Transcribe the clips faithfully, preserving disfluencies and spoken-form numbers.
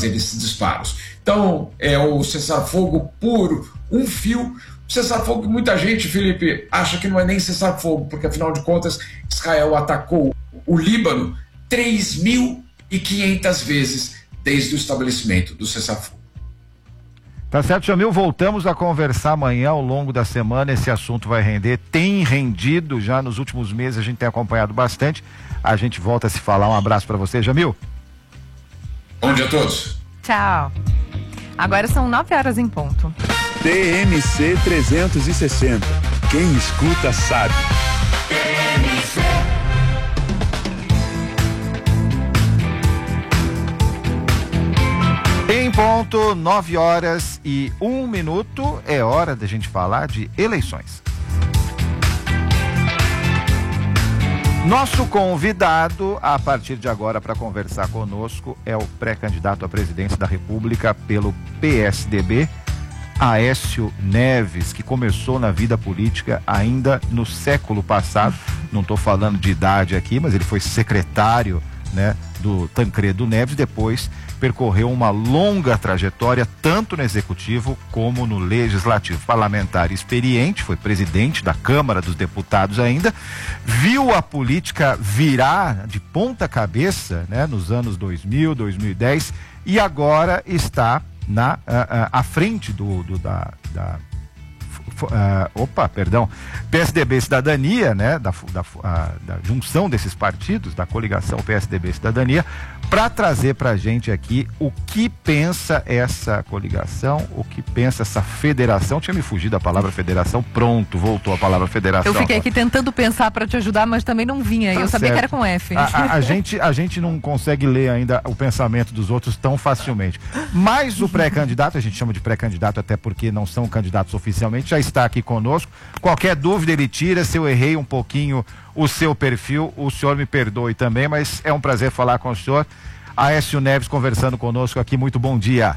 fazer esses disparos. Então, é o cessar-fogo por um fio. Cessar-fogo que muita gente, Felipe, acha que não é nem cessar-fogo, porque afinal de contas Israel atacou o Líbano três mil e quinhentas vezes desde o estabelecimento do cessar-fogo. Tá certo, Jamil, voltamos a conversar amanhã ao longo da semana, esse assunto vai render, tem rendido já nos últimos meses, a gente tem acompanhado bastante, a gente volta a se falar, um abraço para você, Jamil. Bom dia a todos. Tchau. Agora são nove horas em ponto. T M C trezentos e sessenta, quem escuta sabe. T M C. Em ponto, nove horas e um minuto, é hora da gente falar de eleições. Nosso convidado, a partir de agora, para conversar conosco, é o pré-candidato à presidência da República pelo P S D B, Aécio Neves, que começou na vida política ainda no século passado. Não estou falando de idade aqui, mas ele foi secretário, né, do Tancredo Neves, depois percorreu uma longa trajetória tanto no executivo como no legislativo. Parlamentar experiente, foi presidente da Câmara dos Deputados ainda, viu a política virar de ponta cabeça, né, nos anos dois mil, dois mil e dez, e agora está na uh, uh, à frente do, do da, da Uh, opa, perdão, P S D B Cidadania, né, da, da, uh, da junção desses partidos, da coligação P S D B Cidadania, para trazer para a gente aqui o que pensa essa coligação, o que pensa essa federação. Tinha me fugido a palavra federação, pronto, voltou a palavra federação. Eu fiquei aqui tentando pensar para te ajudar, mas também não vinha, tá, eu sabia certo. Que era com F. A, a, a, gente, a gente não consegue ler ainda o pensamento dos outros tão facilmente, mas o pré-candidato, a gente chama de pré-candidato até porque não são candidatos oficialmente, já está aqui conosco. Qualquer dúvida ele tira, se eu errei um pouquinho o seu perfil, o senhor me perdoe também, mas é um prazer falar com o senhor. Aécio Neves conversando conosco aqui, muito bom dia.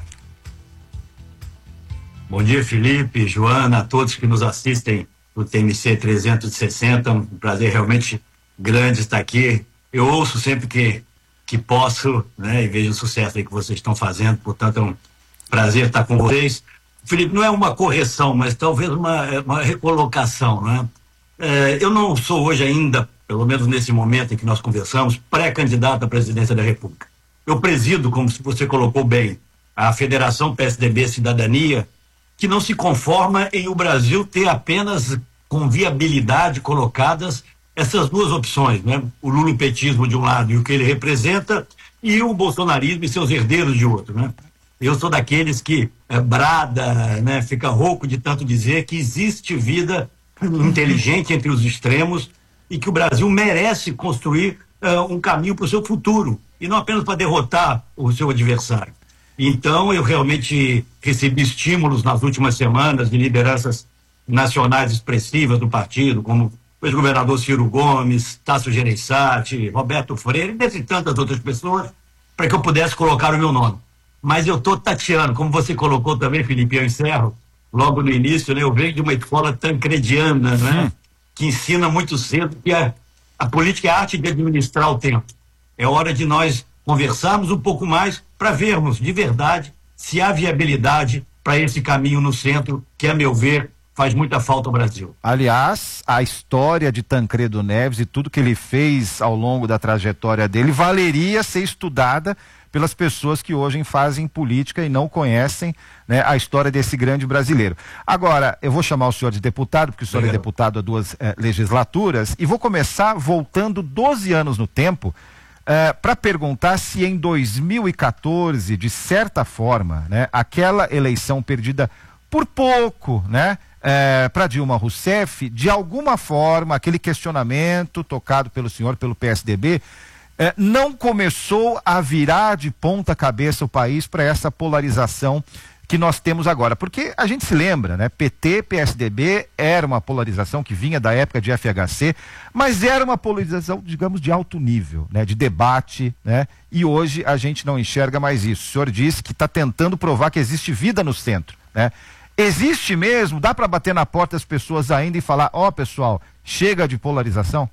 Bom dia, Felipe, Joana, a todos que nos assistem no T M C trezentos e sessenta, um prazer realmente grande estar aqui. Eu ouço sempre que, que posso, né, e vejo o sucesso aí que vocês estão fazendo, portanto é um prazer estar com vocês. Felipe, não é uma correção, mas talvez uma, uma recolocação, né? É, eu não sou hoje ainda, pelo menos nesse momento em que nós conversamos, pré-candidato à presidência da República. Eu presido, como você colocou bem, a Federação P S D B Cidadania, que não se conforma em o Brasil ter apenas com viabilidade colocadas essas duas opções, né? O lulopetismo de um lado e o que ele representa, e o bolsonarismo e seus herdeiros de outro, né? Eu sou daqueles que é, brada, né, fica rouco de tanto dizer que existe vida inteligente entre os extremos e que o Brasil merece construir uh, um caminho para o seu futuro e não apenas para derrotar o seu adversário. Então eu realmente recebi estímulos nas últimas semanas de lideranças nacionais expressivas do partido, como o ex-governador Ciro Gomes, Tasso Gereissati, Roberto Freire, e dentre tantas outras pessoas, para que eu pudesse colocar o meu nome. Mas eu estou tateando, como você colocou também, Felipe, eu encerro logo no início, né? Eu venho de uma escola tancrediana, né? Que ensina muito cedo que a, a política é a arte de administrar o tempo. É hora de nós conversarmos um pouco mais para vermos de verdade se há viabilidade para esse caminho no centro, que, a meu ver, faz muita falta ao Brasil. Aliás, a história de Tancredo Neves e tudo que ele fez ao longo da trajetória dele valeria ser estudada pelas pessoas que hoje fazem política e não conhecem, né, a história desse grande brasileiro. Agora, eu vou chamar o senhor de deputado, porque o senhor Legal. é deputado há duas eh, legislaturas, e vou começar voltando doze anos no tempo, eh, para perguntar se em dois mil e quatorze, de certa forma, né, aquela eleição perdida por pouco, né, eh, para Dilma Rousseff, de alguma forma, aquele questionamento tocado pelo senhor, pelo P S D B, É, não começou a virar de ponta cabeça o país para essa polarização que nós temos agora, porque a gente se lembra, né? P T, P S D B era uma polarização que vinha da época de F H C, mas era uma polarização, digamos, de alto nível, né? De debate, né? E hoje a gente não enxerga mais isso. O senhor disse que está tentando provar que existe vida no centro, né? Existe mesmo? Dá para bater na porta das pessoas ainda e falar, ó, oh, pessoal, chega de polarização?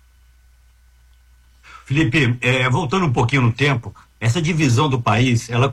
Felipe, é, voltando um pouquinho no tempo, essa divisão do país, ela